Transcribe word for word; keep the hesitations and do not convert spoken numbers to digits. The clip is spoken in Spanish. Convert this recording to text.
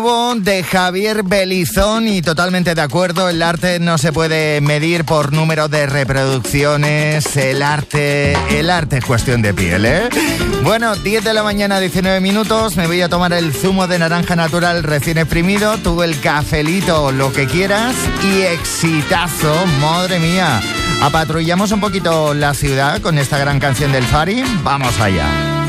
De Javier Belizón, y totalmente de acuerdo, el arte no se puede medir por número de reproducciones, el arte, el arte es cuestión de piel, ¿eh? Bueno, diez de la mañana, diecinueve minutos, me voy a tomar el zumo de naranja natural recién exprimido, tú el cafelito, lo que quieras, y exitazo, madre mía. Apatrullamos un poquito la ciudad con esta gran canción del Fari, vamos allá.